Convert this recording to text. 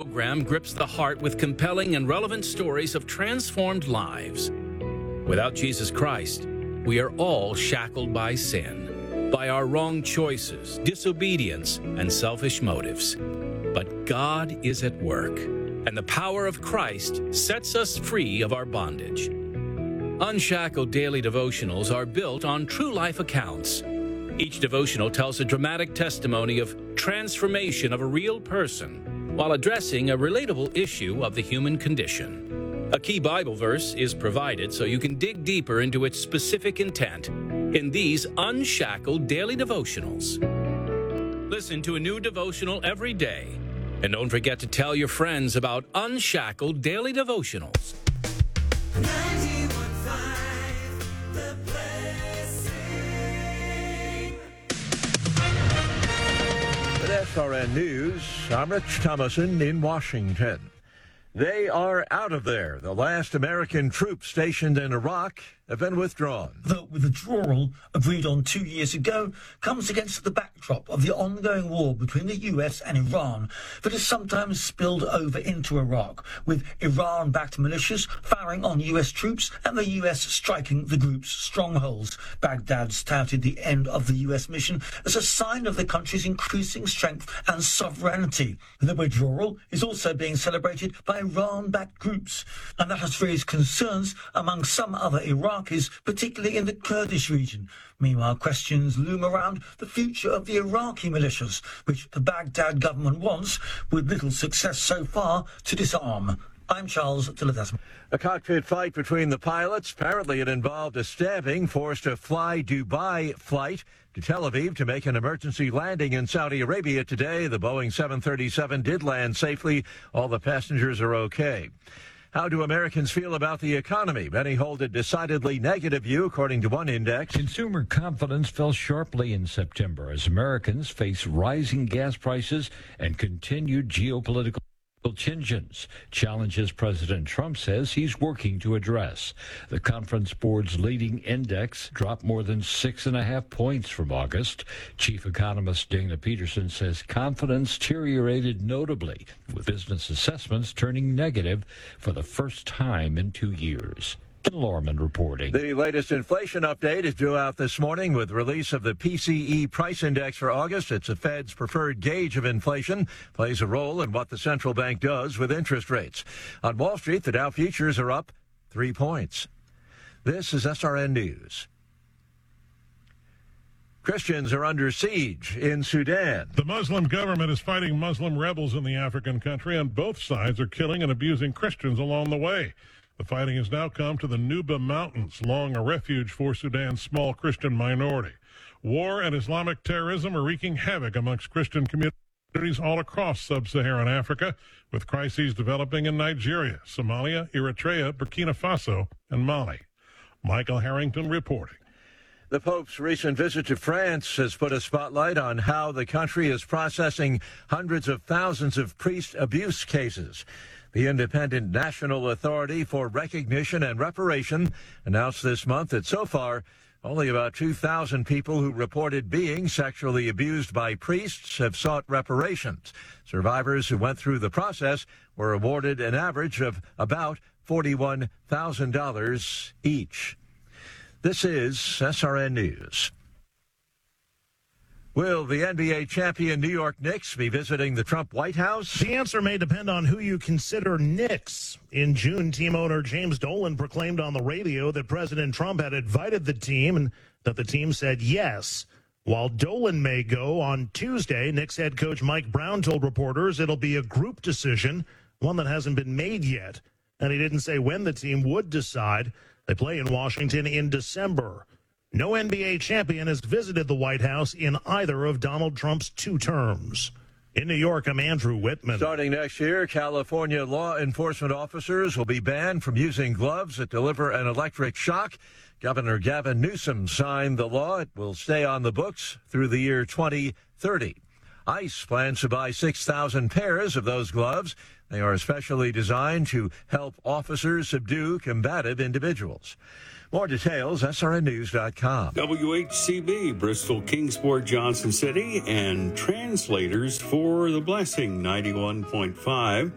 program grips the heart with compelling and relevant stories of transformed lives. Without Jesus Christ, we are all shackled by sin, by our wrong choices, disobedience, and selfish motives. But God is at work, and the power of Christ sets us free of our bondage. Unshackled daily devotionals are built on true life accounts. Each devotional tells a dramatic testimony of transformation of a real person while addressing a relatable issue of the human condition. A key Bible verse is provided so you can dig deeper into its specific intent in these unshackled daily devotionals. Listen to a new devotional every day. And don't forget to tell your friends about Unshackled Daily Devotionals. 91.5 The Blessing. With SRN News, I'm Rich Thomason in Washington. They are out of there. The last American troops stationed in Iraq have been withdrawn. The withdrawal, agreed on 2 years ago, comes against the backdrop of the ongoing war between the US and Iran that has sometimes spilled over into Iraq, with Iran-backed militias firing on US troops and the US striking the group's strongholds. Baghdad's touted the end of the US mission as a sign of the country's increasing strength and sovereignty. The withdrawal is also being celebrated by Iran-backed groups, and that has raised concerns among some other Iraqis, particularly in the Kurdish region. Meanwhile, questions loom around the future of the Iraqi militias, which the Baghdad government wants, with little success so far, to disarm. I'm Charles Tillett. A cockpit fight between the pilots. Apparently it involved a stabbing, forced a Fly Dubai flight to Tel Aviv to make an emergency landing in Saudi Arabia today. The Boeing 737 did land safely. All the passengers are okay. How do Americans feel about the economy? Many hold a decidedly negative view, according to one index. Consumer confidence fell sharply in September as Americans face rising gas prices and continued geopolitical tensions, challenges President Trump says he's working to address. The Conference Board's leading index dropped more than 6.5 points from August. Chief economist Dana Peterson says confidence deteriorated notably, with business assessments turning negative for the first time in 2 years. Ken Lorman reporting. The latest inflation update is due out this morning with release of the PCE price index for August. It's the Fed's preferred gauge of inflation, plays a role in what the central bank does with interest rates. On Wall Street, the Dow futures are up 3 points. This is SRN News. Christians are under siege in Sudan. The Muslim government is fighting Muslim rebels in the African country, and both sides are killing and abusing Christians along the way. The fighting has now come to the Nuba Mountains, long a refuge for Sudan's small Christian minority. War and Islamic terrorism are wreaking havoc amongst Christian communities all across sub-Saharan Africa, with crises developing in Nigeria, Somalia, Eritrea, Burkina Faso, and Mali. Michael Harrington reporting. The Pope's recent visit to France has put a spotlight on how the country is processing hundreds of thousands of priest abuse cases. The Independent National Authority for Recognition and Reparation announced this month that so far, only about 2,000 people who reported being sexually abused by priests have sought reparations. Survivors who went through the process were awarded an average of about $41,000 each. This is SRN News. Will the NBA champion New York Knicks be visiting the Trump White House? The answer may depend on who you consider Knicks. In June, team owner James Dolan proclaimed on the radio that President Trump had invited the team and that the team said yes. While Dolan may go on Tuesday, Knicks head coach Mike Brown told reporters it'll be a group decision, one that hasn't been made yet. And he didn't say when the team would decide. They play in Washington in December. No NBA champion has visited the White House in either of Donald Trump's 2 terms. In New York, I'm Andrew Whitman. Starting next year, California law enforcement officers will be banned from using gloves that deliver an electric shock. Governor Gavin Newsom signed the law. It will stay on the books through the year 2030. ICE plans to buy 6,000 pairs of those gloves. They are especially designed to help officers subdue combative individuals. More details, srnnews.com. WHCB, Bristol, Kingsport, Johnson City, and translators for The Blessing, 91.5.